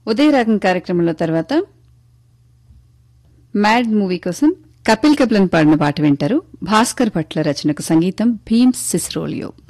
ఉదయరాగం కార్యక్రమంలో తర్వాత mad movie కోసం కపిల్ కపిలన్ పాడిన పాట వింటారు. భాస్కర్ భట్ల రచనకు సంగీతం భీమ్స్ సిస్రోలియో.